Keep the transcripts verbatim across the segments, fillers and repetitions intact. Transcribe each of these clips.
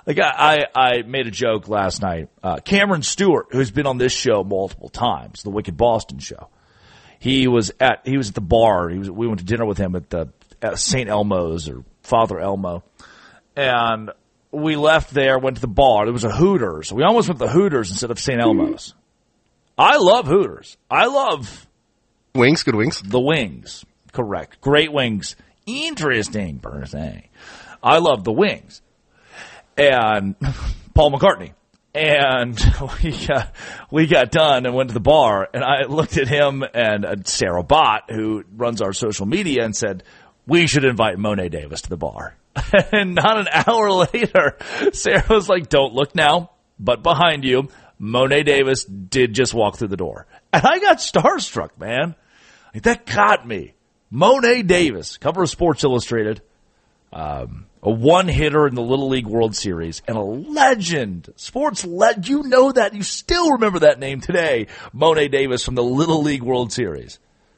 Like I, I, I made a joke last night. Uh, Cameron Stewart, who's been on this show multiple times, the Wicked Boston show. He was at he was at the bar. He was we went to dinner with him at the at Saint Elmo's or Father Elmo, and we left there, went to the bar. There was a Hooters. We almost went to the Hooters instead of Saint Elmo's. I love Hooters. I love wings. Good wings. The wings, correct. Great wings. Interesting per se. I love the wings. And Paul McCartney. And we got, we got done and went to the bar, and I looked at him and uh, Sarah Bott, who runs our social media, and said, we should invite Monet Davis to the bar. And not an hour later, Sarah was like, don't look now, but behind you, Monet Davis did just walk through the door. And I got starstruck, man. Like, that got me. Monet Davis, cover of Sports Illustrated, um, a one-hitter in the Little League World Series, and a legend, sports legend. You know that. You still remember that name today, Monet Davis from the Little League World Series.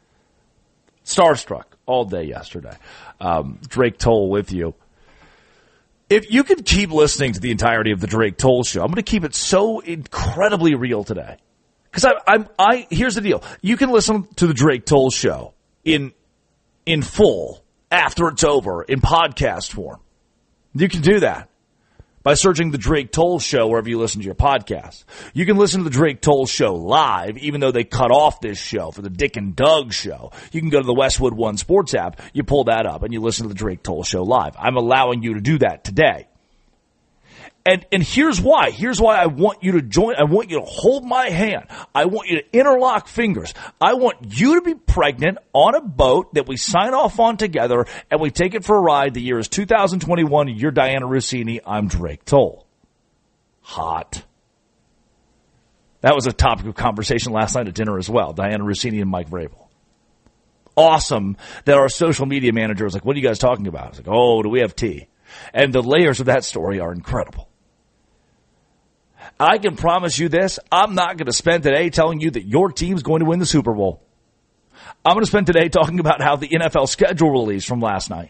Starstruck all day yesterday. Um, Drake Toll with you. If you could keep listening to the entirety of the Drake Toll show, I'm going to keep it so incredibly real today. Because I, I'm, I, here's the deal. You can listen to the Drake Toll show in, in full after it's over in podcast form. You can do that by searching the Drake Toll Show wherever you listen to your podcast. You can listen to the Drake Toll Show live, even though they cut off this show for the Dick and Doug show. You can go to the Westwood One Sports app, you pull that up, and you listen to the Drake Toll Show live. I'm allowing you to do that today. And and here's why. Here's why I want you to join. I want you to hold my hand. I want you to interlock fingers. I want you to be pregnant on a boat that we sign off on together, and we take it for a ride. The year is two thousand twenty-one. You're Diana Rossini. I'm Drake Toll. Hot. That was a topic of conversation last night at dinner as well. Diana Rossini and Mike Vrabel. Awesome that our social media manager was like, what are you guys talking about? I was like, oh, do we have tea? And the layers of that story are incredible. I can promise you this, I'm not going to spend today telling you that your team's going to win the Super Bowl. I'm going to spend today talking about how the N F L schedule release from last night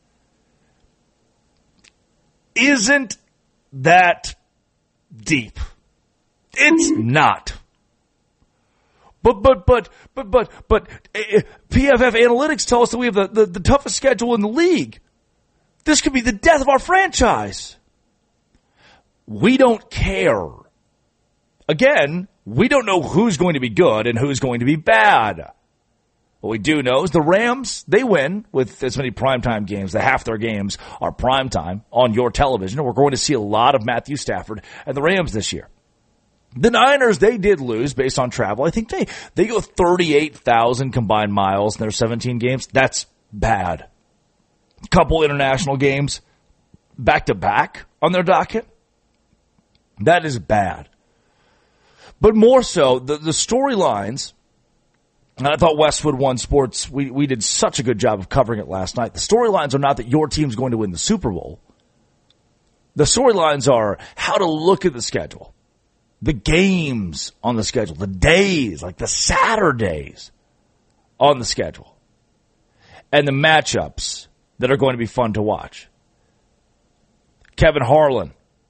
isn't that deep. It's not. But, but, but, but, but, but, uh, P F F analytics tell us that we have the, the, the toughest schedule in the league. This could be the death of our franchise. We don't care. Again, we don't know who's going to be good and who's going to be bad. What we do know is the Rams, they win with as many primetime games. The half their games are primetime on your television. And we're going to see a lot of Matthew Stafford and the Rams this year. The Niners, they did lose based on travel. I think they, they go thirty-eight thousand combined miles in their seventeen games. That's bad. A couple international games back-to-back on their docket. That is bad. But more so, the, the storylines, and I thought Westwood One Sports, we, we did such a good job of covering it last night. The storylines are not that your team's going to win the Super Bowl. The storylines are how to look at the schedule, the games on the schedule, the days, like the Saturdays on the schedule, and the matchups that are going to be fun to watch. Kevin Harlan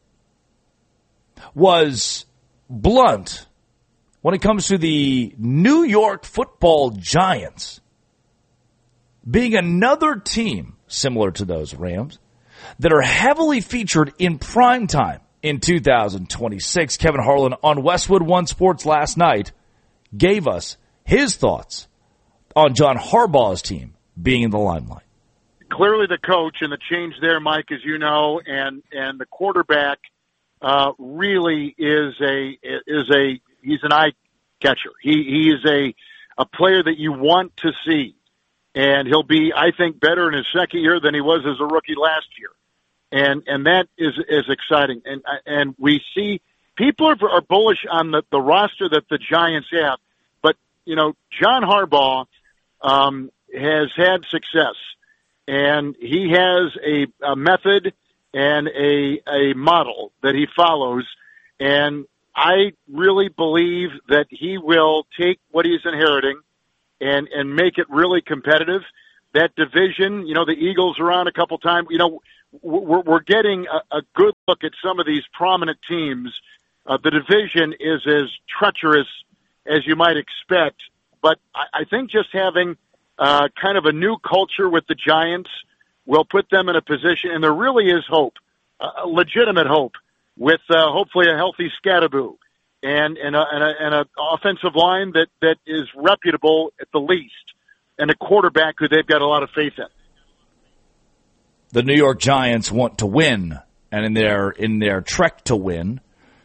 was blunt when it comes to the New York Football Giants being another team similar to those Rams that are heavily featured in primetime in two thousand twenty-six. Kevin Harlan on Westwood One Sports last night gave us his thoughts on John Harbaugh's team being in the limelight. Clearly the coach and the change there, Mike, as you know, and, and the quarterback uh, really is a is a he's an eye catcher. He he is a a player that you want to see, and he'll be, I think, better in his second year than he was as a rookie last year, and and that is is exciting. And and we see people are, are bullish on the, the roster that the Giants have, but you know John Harbaugh um, has had success. And he has a, a method and a a model that he follows. And I really believe that he will take what he's inheriting and, and make it really competitive. That division, you know, the Eagles are on a couple times. You know, we're, we're getting a, a good look at some of these prominent teams. Uh, the division is as treacherous as you might expect, but I, I think just having uh, kind of a new culture with the Giants will put them in a position, and there really is hope, uh, legitimate hope, with uh, hopefully a healthy Scatteraboo and and a, and, a, and a offensive line that, that is reputable at the least, and a quarterback who they've got a lot of faith in. The New York Giants want to win, and in their in their trek to win,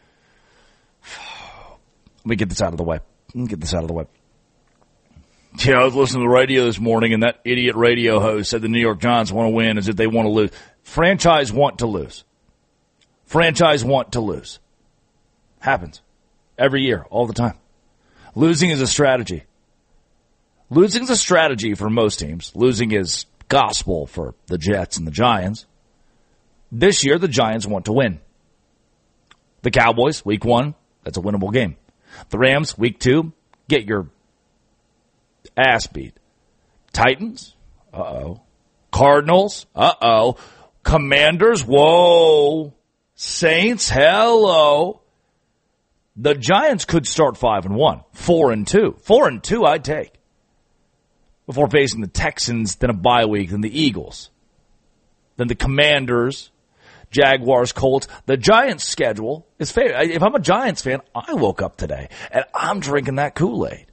let me get this out of the way. Let me get this out of the way. Yeah, I was listening to the radio this morning, and that idiot radio host said the New York Giants want to win as if they want to lose. Franchise want to lose. Franchise want to lose. Happens. Every year, all the time. Losing is a strategy. Losing is a strategy for most teams. Losing is gospel for the Jets and the Giants. This year, the Giants want to win. The Cowboys, week one, that's a winnable game. The Rams, week two, get your ass beat. Titans, uh-oh. Cardinals, uh-oh. Commanders, whoa. Saints, hello. The Giants could start five and one, four and two. Four and two, I'd take. Before facing the Texans, then a bye week, then the Eagles, then the Commanders, Jaguars, Colts. The Giants' schedule is fair. If I'm a Giants fan, I woke up today and I'm drinking that Kool-Aid.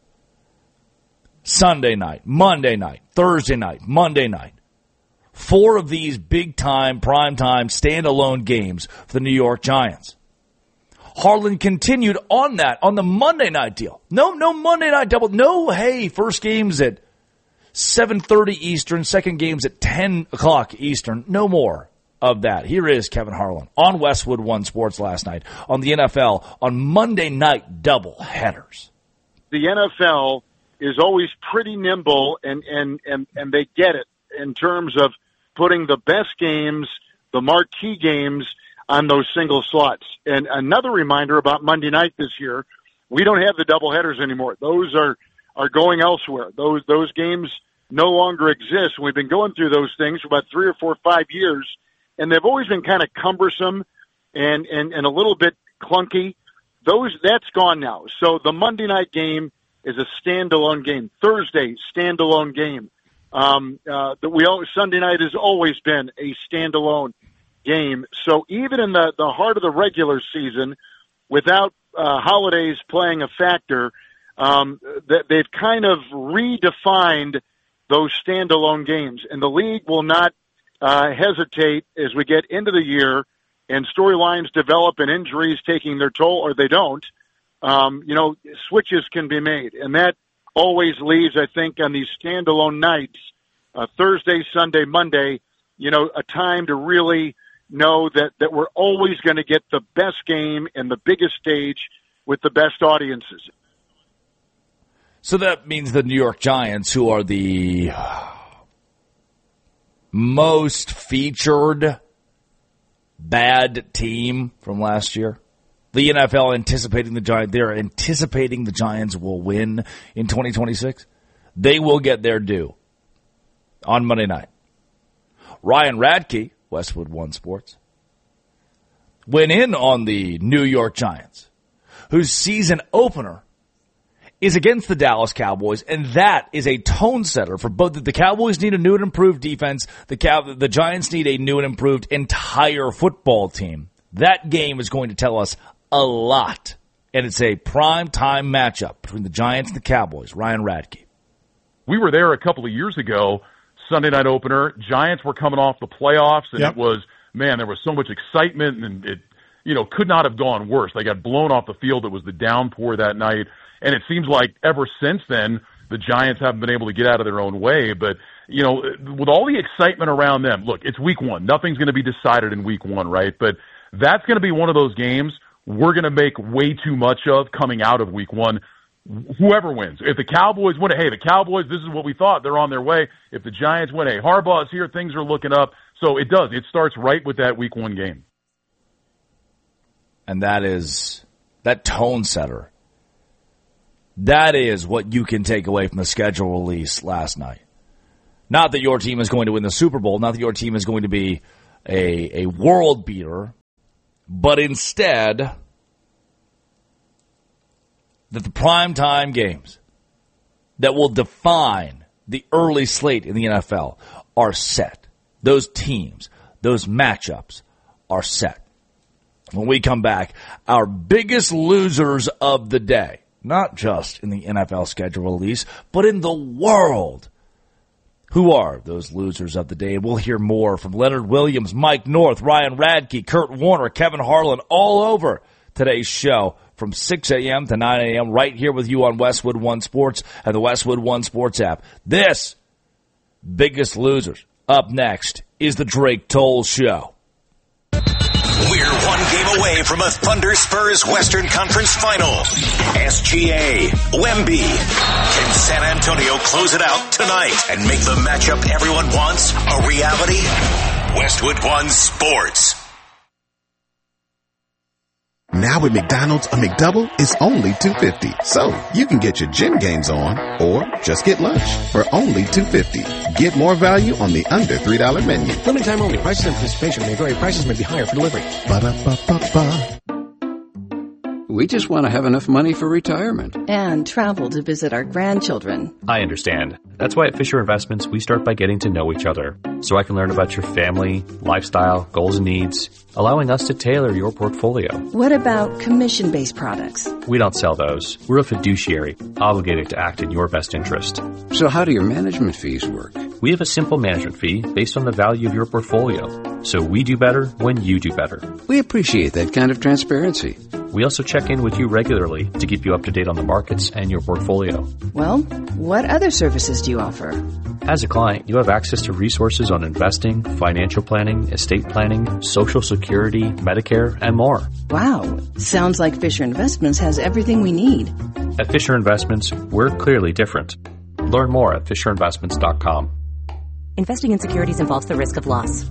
Sunday night, Monday night, Thursday night, Monday night. Four of these big-time, prime-time, standalone games for the New York Giants. Harlan continued on that, on the Monday night deal. No, no Monday night double. No, hey, first game's at seven thirty Eastern, second game's at ten o'clock Eastern. No more of that. Here is Kevin Harlan on Westwood One Sports last night on the N F L on Monday night double headers. The N F L is always pretty nimble, and, and, and, and they get it in terms of putting the best games, the marquee games, on those single slots. And another reminder about Monday night this year, we don't have the doubleheaders anymore. Those are, are going elsewhere. Those those games no longer exist. We've been going through those things for about three or four, five years, and they've always been kind of cumbersome and, and, and a little bit clunky. Those that's gone now. So the Monday night game is a standalone game. Thursday, standalone game. Um, uh, the, we always, Sunday night has always been a standalone game. So even in the, the heart of the regular season, without uh, holidays playing a factor, um, that they've kind of redefined those standalone games. And the league will not uh, hesitate as we get into the year and storylines develop and injuries taking their toll, or they don't. Um, you know, switches can be made. And that always leaves, I think, on these standalone nights, uh, Thursday, Sunday, Monday, you know, a time to really know that, that we're always going to get the best game and the biggest stage with the best audiences. So that means the New York Giants, who are the most featured bad team from last year, the N F L anticipating the Giants, they're anticipating the Giants will win in twenty twenty-six. They will get their due on Monday night. Ryan Radke, Westwood One Sports, went in on the New York Giants, whose season opener is against the Dallas Cowboys, and that is a tone setter for both. The Cowboys need a new and improved defense. The Cow- the Giants need a new and improved entire football team. That game is going to tell us a lot, and it's a prime time matchup between the Giants and the Cowboys. Ryan Radke. We were there a couple of years ago, Sunday night opener. Giants were coming off the playoffs, and yep. it was, man, there was so much excitement, and it, you know, could not have gone worse. They got blown off the field. It was the downpour that night, and it seems like ever since then, the Giants haven't been able to get out of their own way. But, you know, with all the excitement around them, look, it's week one. Nothing's going to be decided in week one, right? But that's going to be one of those games we're going to make way too much of coming out of week one. Whoever wins. If the Cowboys win it, hey, the Cowboys, this is what we thought. They're on their way. If the Giants win, hey, Harbaugh's here. Things are looking up. So it does. It starts right with that week one game. And that is that tone setter. That is what you can take away from the schedule release last night. Not that your team is going to win the Super Bowl. Not that your team is going to be a, a world beater, but instead that the primetime games that will define the early slate in the N F L are set. Those teams, those matchups are set. When we come back, our biggest losers of the day, not just in the N F L schedule release, but in the world. Who are those losers of the day? And we'll hear more from Leonard Williams, Mike North, Ryan Radke, Kurt Warner, Kevin Harlan, all over today's show from six a.m. to nine a.m. right here with you on Westwood One Sports and the Westwood One Sports app. This, biggest losers. Up next is the Drake Toll Show. We're one game away from a Thunder Spurs Western Conference Final. S G A, Wemby. Can San Antonio close it out tonight and make the matchup everyone wants a reality? Westwood One Sports. Now at McDonald's, a McDouble is only two dollars and fifty cents. So you can get your gym games on or just get lunch for only two dollars and fifty cents. Get more value on the under three dollar menu. Limited time only. Prices and participation may vary. Prices may be higher for delivery. Ba-da-ba-ba-ba. We just want to have enough money for retirement. And travel to visit our grandchildren. I understand. That's why at Fisher Investments, we start by getting to know each other, so I can learn about your family, lifestyle, goals and needs, allowing us to tailor your portfolio. What about commission-based products? We don't sell those. We're a fiduciary, obligated to act in your best interest. So how do your management fees work? We have a simple management fee based on the value of your portfolio. So we do better when you do better. We appreciate that kind of transparency. We also check in with you regularly to keep you up to date on the markets and your portfolio. Well, what other services do you offer? As a client, you have access to resources on investing, financial planning, estate planning, Social Security, Medicare, and more. Wow. Sounds like Fisher Investments has everything we need. At Fisher Investments, we're clearly different. Learn more at fisher investments dot com. Investing in securities involves the risk of loss.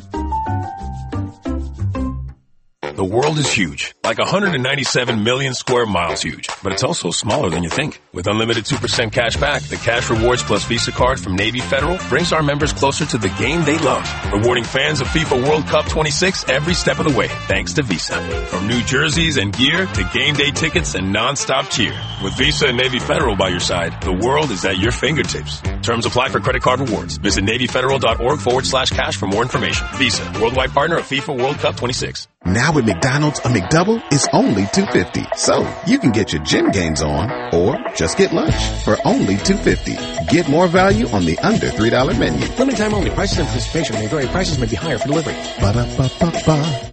The world is huge, like one hundred ninety-seven million square miles huge, but it's also smaller than you think. With unlimited two percent cash back, the Cash Rewards Plus Visa card from Navy Federal brings our members closer to the game they love, rewarding fans of FIFA World Cup twenty-six every step of the way, thanks to Visa. From new jerseys and gear to game day tickets and non-stop cheer. With Visa and Navy Federal by your side, the world is at your fingertips. Terms apply for credit card rewards. Visit NavyFederal.org forward slash cash for more information. Visa, worldwide partner of FIFA World Cup twenty-six. Now at McDonald's, a McDouble is only two dollars and fifty cents. So you can get your gym games on or just get lunch for only two dollars and fifty cents. Get more value on the under three dollar menu. Limited time only. Prices and participation may vary. Prices may be higher for delivery. Ba-da-ba-ba-ba.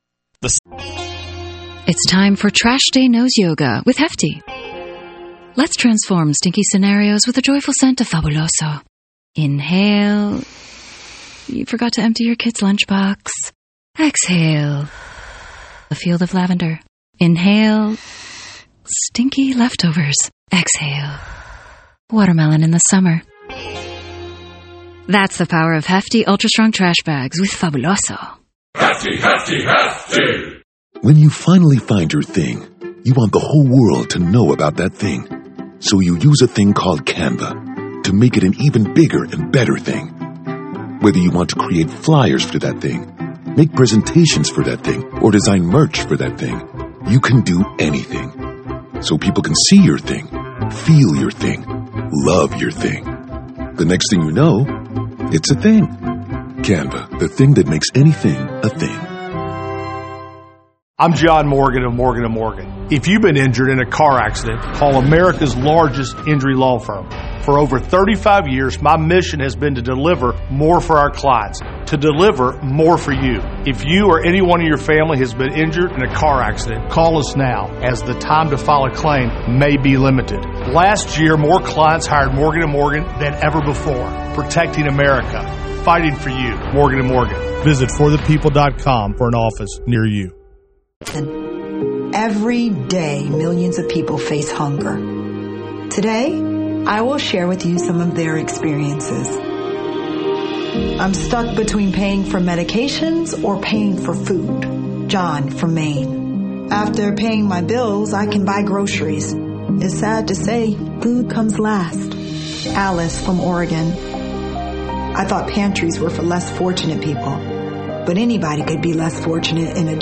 It's time for Trash Day Nose Yoga with Hefty. Let's transform stinky scenarios with a joyful scent of Fabuloso. Inhale. You forgot to empty your kid's lunchbox. Exhale. A field of lavender. Inhale. Stinky leftovers. Exhale. Watermelon in the summer. That's the power of Hefty Ultra Strong Trash Bags with Fabuloso. Hefty, Hefty, Hefty! When you finally find your thing, you want the whole world to know about that thing. So you use a thing called Canva to make it an even bigger and better thing. Whether you want to create flyers for that thing, make presentations for that thing, or design merch for that thing, you can do anything. So people can see your thing, feel your thing, love your thing. The next thing you know, it's a thing. Canva, the thing that makes anything a thing. I'm John Morgan of Morgan and Morgan. If you've been injured in a car accident, call America's largest injury law firm. For over thirty-five years, my mission has been to deliver more for our clients, to deliver more for you. If you or anyone in your family has been injured in a car accident, call us now, as the time to file a claim may be limited. Last year, more clients hired Morgan and Morgan than ever before, protecting America, fighting for you. Morgan and Morgan. Visit for the people dot com for an office near you. Every day, millions of people face hunger. Today, I will share with you some of their experiences. I'm stuck between paying for medications or paying for food. John from Maine. After paying my bills, I can buy groceries. It's sad to say, food comes last. Alice from Oregon. I thought pantries were for less fortunate people. but anybody could be less fortunate in a